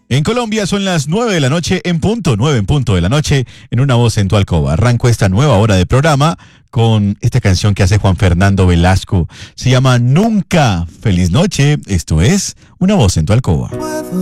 En Colombia son las 9 de la noche en punto, 9 en punto de la noche, en Una Voz en tu Alcoba. Arranco esta nueva hora de programa con esta canción que hace Juan Fernando Velasco. Se llama Nunca. Feliz noche, esto es Una Voz en tu Alcoba.